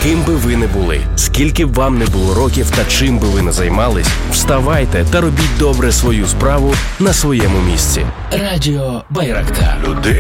Ким би ви не були, скільки б вам не було років та чим би ви не займались, вставайте та робіть добре свою справу на своєму місці. Радіо Байрактар. Людей,